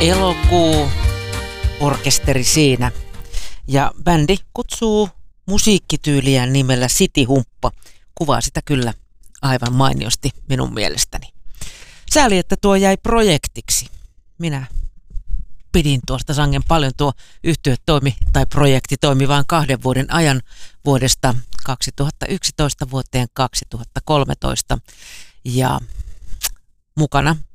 Elokuu, orkesteri siinä. Ja bändi kutsuu musiikkityyliään nimellä City Humppa. Kuvaa sitä kyllä aivan mainiosti minun mielestäni. Sääli, että tuo jäi projektiksi. Minä pidin tuosta sangen paljon. Tuo yhtye projekti toimi vain 2 vuoden ajan vuodesta 2011 vuoteen 2013. Ja mukana